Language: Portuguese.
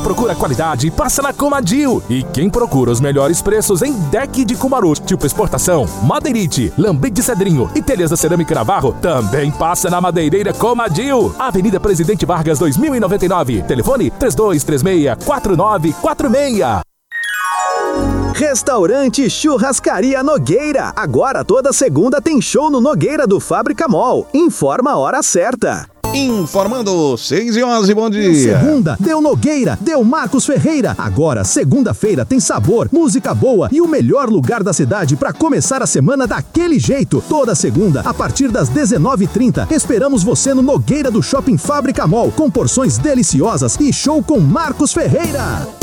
procura qualidade, passa na Comadil. E quem procura os melhores preços em deck de Cumaru, tipo exportação, madeirite, lambrite de cedrinho e telhas da cerâmica Navarro, também passa na Madeireira Comadil. Avenida Presidente Vargas 2099. Telefone 3236-4946. Restaurante Churrascaria Nogueira. Agora toda segunda tem show no Nogueira do Fábrica Mall. Informa a hora certa. Informando 6h11, bom dia. Segunda, deu Nogueira, deu Marcos Ferreira. Agora, segunda-feira, tem sabor, música boa e o melhor lugar da cidade para começar a semana daquele jeito. Toda segunda, a partir das 19h30, esperamos você no Nogueira do Shopping Fábrica Mall, com porções deliciosas e show com Marcos Ferreira.